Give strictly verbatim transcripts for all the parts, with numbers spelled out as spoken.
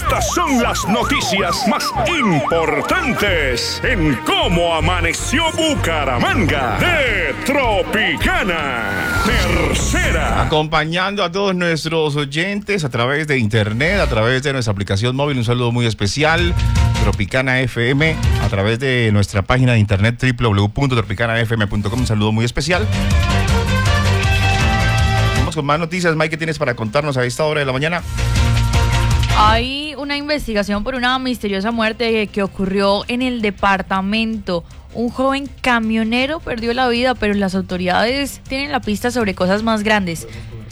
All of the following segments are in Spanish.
Estas son las noticias más importantes en Cómo Amaneció Bucaramanga de Tropicana. Tercera. Acompañando a todos nuestros oyentes a través de internet, a través de nuestra aplicación móvil, un saludo muy especial. Tropicana F M, a través de nuestra página de internet doble u doble u doble u punto tropicana f m punto com, un saludo muy especial. Vamos con más noticias. Mike, ¿qué tienes para contarnos a esta hora de la mañana? Hay una investigación por una misteriosa muerte que ocurrió en el departamento. Un joven camionero perdió la vida, pero las autoridades tienen la pista sobre cosas más grandes.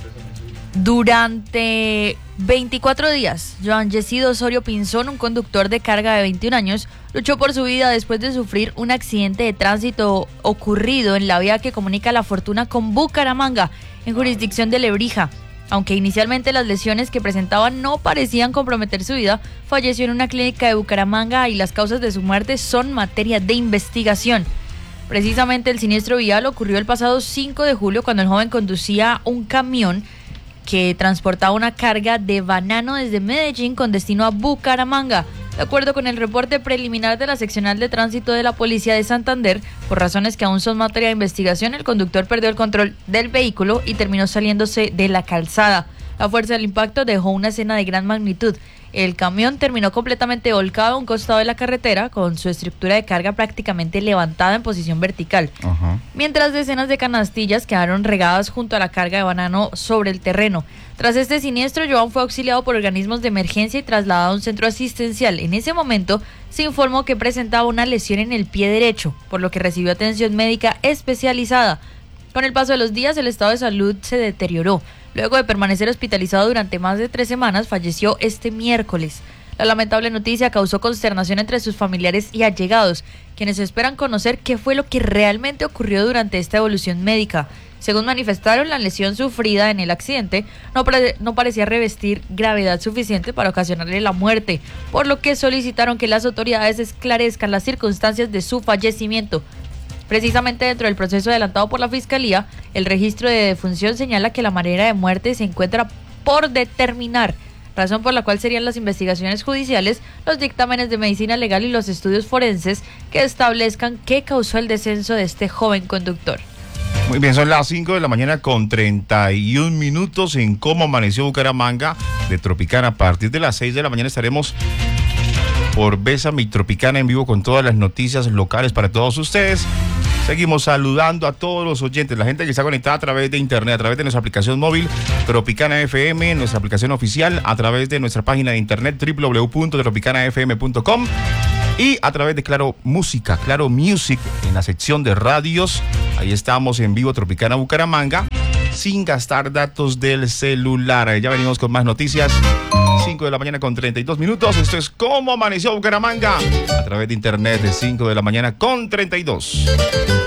Durante veinticuatro días, Joan Yesido Osorio Pinzón, un conductor de carga de veintiún años, luchó por su vida después de sufrir un accidente de tránsito ocurrido en la vía que comunica La Fortuna con Bucaramanga, en jurisdicción de Lebrija. Aunque inicialmente las lesiones que presentaba no parecían comprometer su vida, falleció en una clínica de Bucaramanga y las causas de su muerte son materia de investigación. Precisamente el siniestro vial ocurrió el pasado cinco de julio cuando el joven conducía un camión que transportaba una carga de banano desde Medellín con destino a Bucaramanga. De acuerdo con el reporte preliminar de la seccional de tránsito de la Policía de Santander, por razones que aún son materia de investigación, el conductor perdió el control del vehículo y terminó saliéndose de la calzada. La fuerza del impacto dejó una escena de gran magnitud. El camión terminó completamente volcado a un costado de la carretera, con su estructura de carga prácticamente levantada en posición vertical. Uh-huh. Mientras decenas de canastillas quedaron regadas junto a la carga de banano sobre el terreno. Tras este siniestro, Joan fue auxiliado por organismos de emergencia y trasladado a un centro asistencial. En ese momento se informó que presentaba una lesión en el pie derecho, por lo que recibió atención médica especializada. Con el paso de los días, el estado de salud se deterioró. Luego de permanecer hospitalizado durante más de tres semanas, falleció este miércoles. La lamentable noticia causó consternación entre sus familiares y allegados, quienes esperan conocer qué fue lo que realmente ocurrió durante esta evolución médica. Según manifestaron, la lesión sufrida en el accidente no, pre- no parecía revestir gravedad suficiente para ocasionarle la muerte, por lo que solicitaron que las autoridades esclarezcan las circunstancias de su fallecimiento. Precisamente dentro del proceso adelantado por la Fiscalía, el registro de defunción señala que la manera de muerte se encuentra por determinar, razón por la cual serían las investigaciones judiciales, los dictámenes de medicina legal y los estudios forenses que establezcan qué causó el descenso de este joven conductor. Muy bien, son las cinco de la mañana con treinta y un minutos en Cómo Amaneció Bucaramanga de Tropicana. A partir de las seis de la mañana estaremos por Bésame y Tropicana en vivo con todas las noticias locales para todos ustedes. Seguimos saludando a todos los oyentes, la gente que está conectada a través de internet, a través de nuestra aplicación móvil Tropicana F M, nuestra aplicación oficial, a través de nuestra página de internet doble u doble u doble u punto tropicana f m punto com y a través de Claro Música, Claro Music, en la sección de radios. Ahí estamos en vivo Tropicana Bucaramanga, sin gastar datos del celular. Ya venimos con más noticias. cinco de la mañana con treinta y dos minutos. Esto es Cómo Amaneció Bucaramanga a través de internet de cinco de la mañana con treinta y dos.